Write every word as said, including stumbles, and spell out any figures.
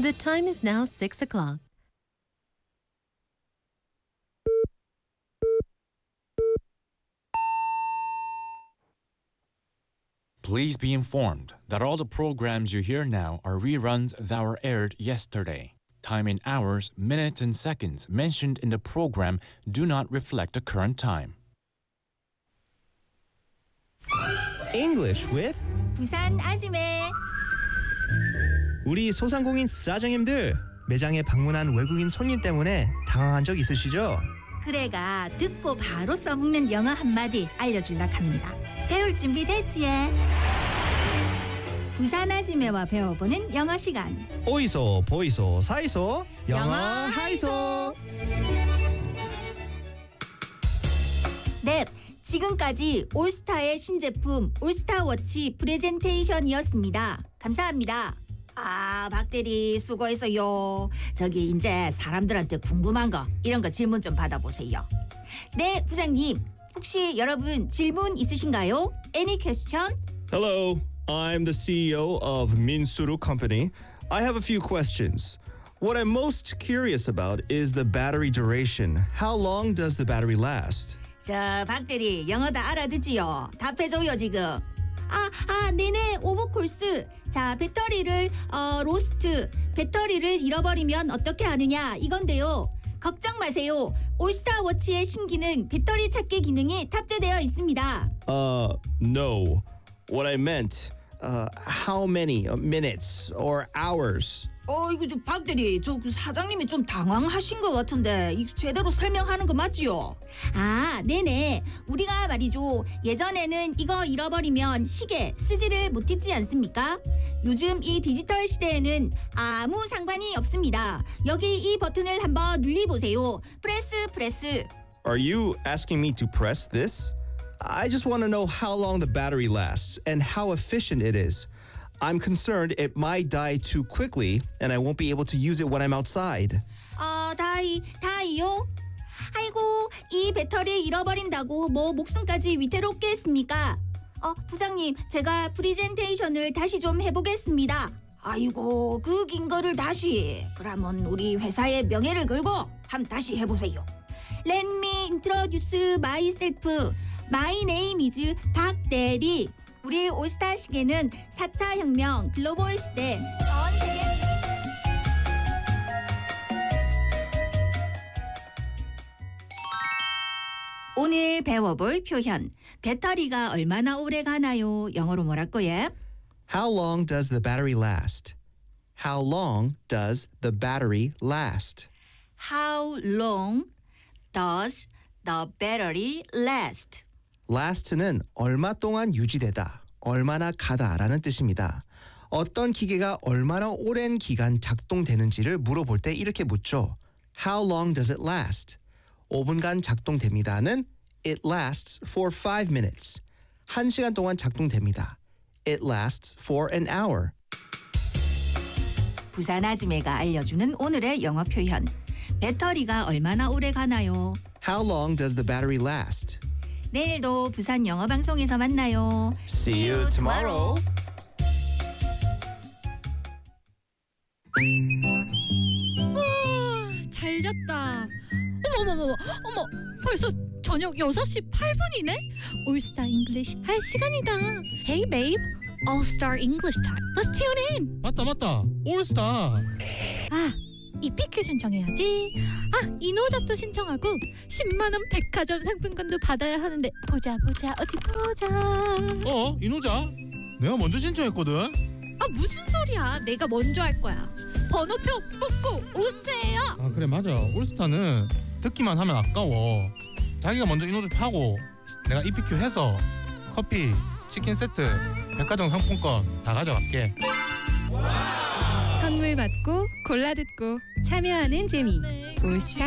The time is now six o'clock. Please be informed that all the programs you hear now are reruns that were aired yesterday. Time in hours, minutes, and seconds mentioned in the program do not reflect the current time. English with 부산 아지매. 우리 소상공인 사장님들 매장에 방문한 외국인 손님 때문에 당황한 적 있으시죠? 그래가 듣고 바로 써먹는 영어 한마디 알려줄라 합니다. 배울 준비 됐지? 부산 아지매와 배워보는 영어 시간. 오이소 보이소 사이소 영어 하이소. 네, 지금까지 올스타의 신제품 올스타워치 프레젠테이션이었습니다. 감사합니다. 아, 박대리 수고했어요. 저기 이제 사람들한테 궁금한 거 이런 거 질문 좀 받아보세요. 네, 부장님. 혹시 여러분 질문 있으신가요? Any question? Hello, I'm the C E O of Minsuru Company. I have a few questions. What I'm most curious about is the battery duration. How long does the battery last? 저 박대리 영어 다 알아듣지요? 답해줘요 지금. 아, 아, 네네, 오버콜스. 자, 배터리를 어, 로스트, 배터리를 잃어버리면 어떻게 하느냐 이건데요. 걱정 마세요. 올스타워치의 신기능 배터리 찾기 기능이 탑재되어 있습니다. Uh, no. What I meant, uh, how many minutes or hours? 어, 이거 저 박대리, 저 그 사장님이 좀 당황하신 것 같은데 이거 제대로 설명하는 거 맞지요? 아, 네네. 우리가 말이죠. 예전에는 이거 잃어버리면 시계 쓰지를 못했지 않습니까? 요즘 이 디지털 시대에는 아무 상관이 없습니다. 여기 이 버튼을 한번 눌리보세요. 프레스 프레스. Are you asking me to press this? I just want to know how long the battery lasts and how efficient it is. I'm concerned it might die too quickly and I won't be able to use it when I'm outside. 어, 다이, 다이요? 아이고, 이 배터리 잃어버린다고 뭐 목숨까지 위태롭게 했습니까? 어, 부장님, 제가 프리젠테이션을 다시 좀 해보겠습니다. 아이고, 그 긴 거를 다시. 그러면 우리 회사의 명예를 걸고 한번 다시 해보세요. Let me introduce myself. My name is 박대리. 우리 올스타 시계는 사 차 혁명 글로벌 시대 전 세계 오늘 배워볼 표현 배터리가 얼마나 오래 가나요? 영어로 뭐랄거예요? How long does the battery last? How long does the battery last? How long does the battery last? last는 얼마 동안 유지되다, 얼마나 가다라는 뜻입니다. 어떤 기계가 얼마나 오랜 기간 작동되는지를 물어볼 때 이렇게 묻죠. How long does it last? 오 분간 작동됩니다는 It lasts for five minutes. 한 시간 동안 작동됩니다. It lasts for an hour. 부산 아지매가 알려주는 오늘의 영어 표현 배터리가 얼마나 오래 가나요? How long does the battery last? 내일도 부산 영어 방송에서 만나요. See you tomorrow. 잘 잤다. 어머 어머 어머 어머 벌써 저녁 여섯 시 팔 분이네. 올스타 잉글리시 할 시간이다. Hey babe, All Star English time. Let's tune in. 맞다 맞다 올스타. 아, 이피큐 신청해야지. 아, 이노잡도 신청하고 십만 원 백화점 상품권도 받아야 하는데 보자 보자 어디 보자. 어 이노자 내가 먼저 신청했거든. 아, 무슨 소리야. 내가 먼저 할 거야. 번호표 뽑고 오세요. 아 그래 맞아 올스타는 듣기만 하면 아까워. 자기가 먼저 이노잡 하고 내가 이피큐 해서 커피 치킨 세트 백화점 상품권 다 가져갈게. 선물 받고 골라 듣고 참여하는 재미 올스타